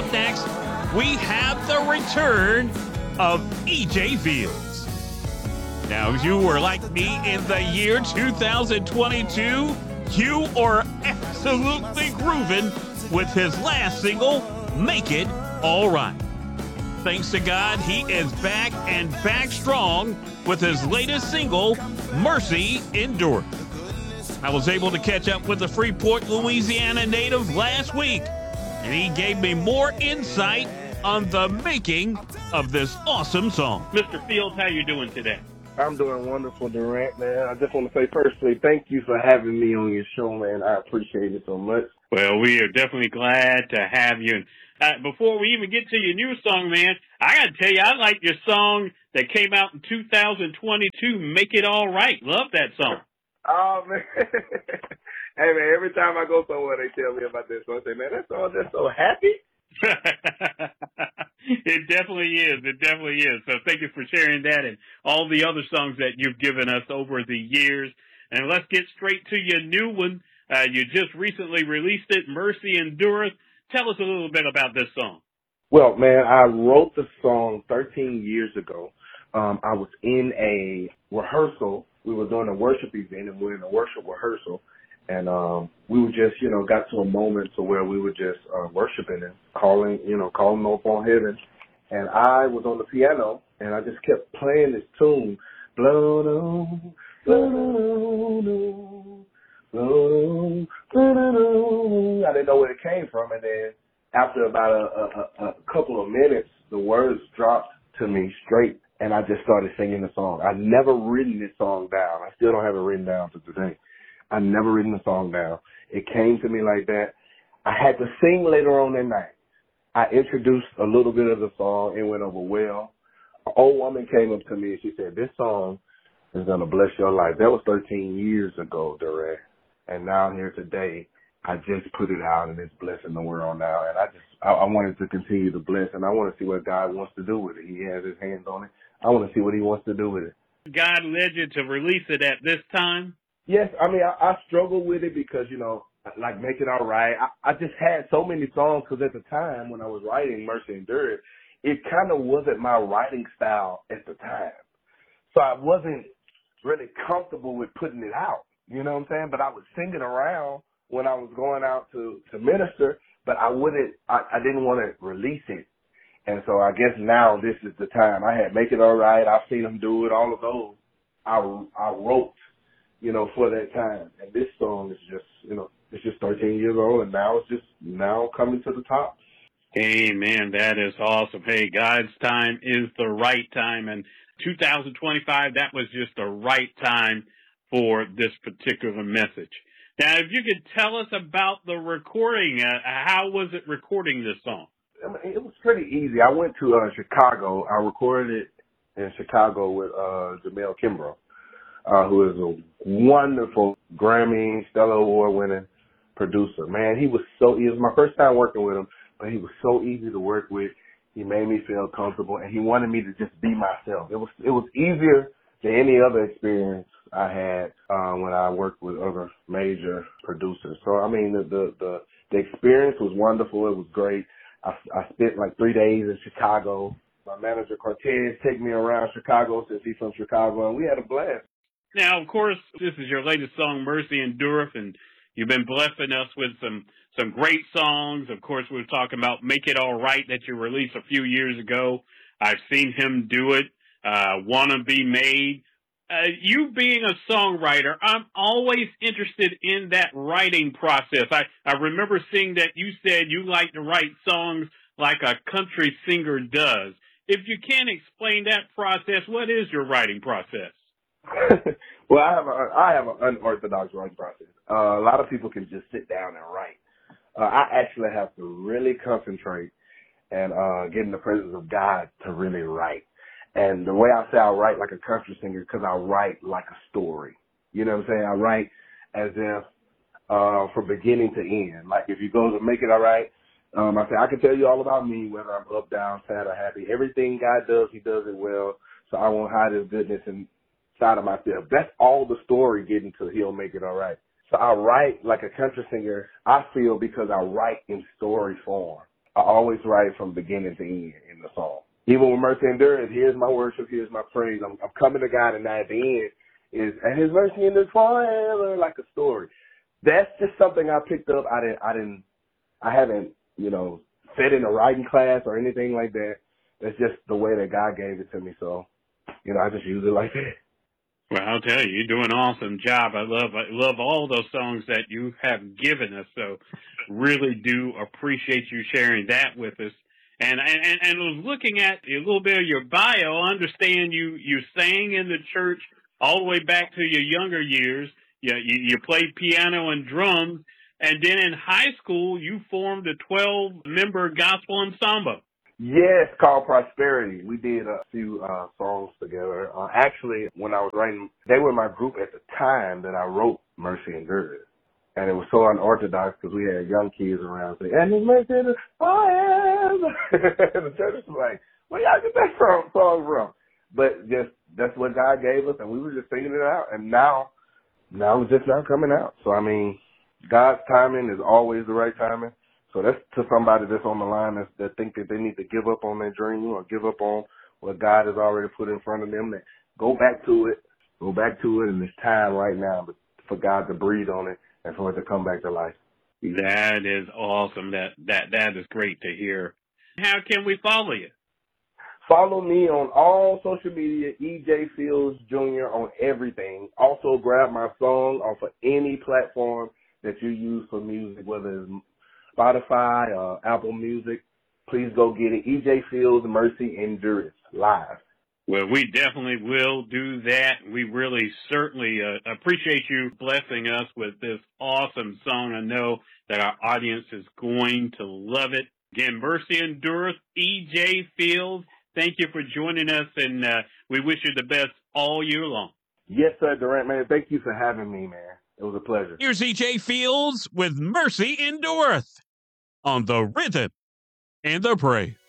up next, we have the return of E.J. Fields. Now, if you were like me in the year 2022, you are absolutely grooving with his last single, Make It All Right. Thanks to God, he is back and back strong with his latest single, Mercy Endureth. I was able to catch up with the Freeport, Louisiana native last week, and he gave me more insight on the making of this awesome song. Mr. Fields, how you doing today? I'm doing wonderful, Durant, man. I just want to say firstly, thank you for having me on your show, man. I appreciate it so much. Well, we are definitely glad to have you. Before we even get to your new song, man, I got to tell you, I like your song that came out in 2022, Make It All Right. Love that song. Oh, man. Hey, man, every time I go somewhere, they tell me about this song. I say, man, that song just so happy. It definitely is. It definitely is. So thank you for sharing that and all the other songs that you've given us over the years. And let's get straight to your new one. You just recently released it, Mercy Endureth. Tell us a little bit about this song. Well, man, I wrote the song 13 years ago. I was in a rehearsal. We were doing a worship event, and we were in a worship rehearsal. And we were just, got to a moment to where we were just worshiping and calling up on heaven. And I was on the piano, and I just kept playing this tune. Blow, no, blow, no, no. I didn't know where it came from, and then after about a couple of minutes, the words dropped to me straight, and I just started singing the song. I'd never written this song down. I still don't have it written down to today. I'd never written the song down. It came to me like that. I had to sing later on that night. I introduced a little bit of the song. It went over well. An old woman came up to me, and she said, this song is going to bless your life. That was 13 years ago, Durant. And now here today, I just put it out, and it's blessing the world now. And I wanted to continue to bless, and I want to see what God wants to do with it. He has his hands on it. I want to see what he wants to do with it. God led you to release it at this time? Yes, I mean, I struggle with it because, like Make It All Right. I just had so many songs because at the time when I was writing Mercy Endureth, it kind of wasn't my writing style at the time. So I wasn't really comfortable with putting it out. You know what I'm saying? But I would sing it around when I was going out to minister, but I didn't want to release it. And so I guess now this is the time. I had Make It All Right. I've seen them do it, all of those. I wrote, for that time. And this song is just, it's just 13 years old, and now it's just coming to the top. Amen. That is awesome. Hey, God's time is the right time. And 2025, that was just the right time for this particular message. Now, if you could tell us about the recording, how was it recording this song? I mean, it was pretty easy. I went to Chicago. I recorded it in Chicago with Jamel Kimbrough, who is a wonderful Grammy, Stellar Award winning producer. Man, it was my first time working with him, but he was so easy to work with. He made me feel comfortable, and he wanted me to just be myself. It was easier than any other experience I had when I worked with other major producers. So, I mean, the experience was wonderful. It was great. I spent like 3 days in Chicago. My manager, Cortez, took me around Chicago since he's from Chicago, and we had a blast. Now, of course, this is your latest song, Mercy Endureth, and you've been blessing us with some great songs. Of course, we were talking about Make It All Right that you released a few years ago. I've seen him do it. Wanna Be Made. You being a songwriter, I'm always interested in that writing process. I remember seeing that you said you like to write songs like a country singer does. If you can't explain that process, what is your writing process? Well, I have an unorthodox writing process. A lot of people can just sit down and write. I actually have to really concentrate and get in the presence of God to really write. And the way I say I write like a country singer, because I write like a story. You know what I'm saying? I write as if from beginning to end. Like if you go to Make It All Right, I say I can tell you all about me, whether I'm up, down, sad, or happy. Everything God does, he does it well. So I won't hide his goodness inside of myself. That's all the story getting to He'll Make It All Right. So I write like a country singer, I feel, because I write in story form. I always write from beginning to end in the song. Even with Mercy Endureth, here's my worship, here's my praise. I'm coming to God, and at the end is, and His mercy endures forever, like a story. That's just something I picked up. I haven't, said in a writing class or anything like that. That's just the way that God gave it to me. So, I just use it like that. Well, I'll tell you, you're doing an awesome job. I love all those songs that you have given us. So really do appreciate you sharing that with us. And was looking at a little bit of your bio. I understand you sang in the church all the way back to your younger years. You played piano and drums. And then in high school, you formed a 12-member gospel ensemble. Yes, called Prosperity. We did a few songs together. Actually, when I was writing, they were my group at the time that I wrote Mercy Endureth. And it was so unorthodox because we had young kids around saying, and His mercy endures forever. And the church was like, where y'all get that song from? But that's what God gave us, and we were just singing it out. And now it's just not coming out. So, God's timing is always the right timing. So that's to somebody that's on the line that think that they need to give up on their dream or give up on what God has already put in front of them. That go back to it, and it's time right now for God to breathe on it and for it to come back to life. That is awesome. That is great to hear. How can we follow you? Follow me on all social media, EJ Fields Jr. on everything. Also grab my song off of any platform that you use for music, whether it's Spotify or Apple Music. Please go get it. EJ Fields, Mercy Endureth, live. Well, we definitely will do that. We really certainly appreciate you blessing us with this awesome song. I know that our audience is going to love it. Again, Mercy Endureth, EJ Fields, thank you for joining us, and we wish you the best all year long. Yes, sir, Durant, man. Thank you for having me, man. It was a pleasure. Here's EJ Fields with Mercy Endureth on the Rhythm and the Praise.